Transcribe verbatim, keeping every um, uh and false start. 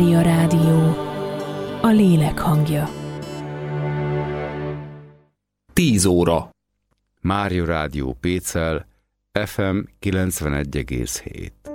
Mária Rádió, a lélek hangja. Tíz óra. Mária Rádió Pécel, ef em kilencvenegy egész hét.